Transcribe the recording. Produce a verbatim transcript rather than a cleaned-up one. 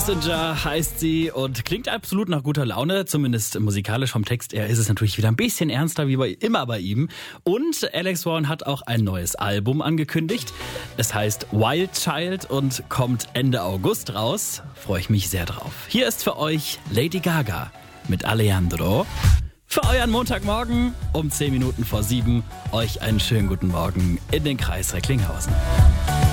Passenger heißt sie und klingt absolut nach guter Laune, zumindest musikalisch vom Text her ist es natürlich wieder ein bisschen ernster, wie bei, immer bei ihm. Und Alex Warren hat auch ein neues Album angekündigt. Es heißt Wild Child und kommt Ende August raus. Freue ich mich sehr drauf. Hier ist für euch Lady Gaga mit Alejandro. Für euren Montagmorgen um zehn Minuten vor sieben. Euch einen schönen guten Morgen in den Kreis Recklinghausen.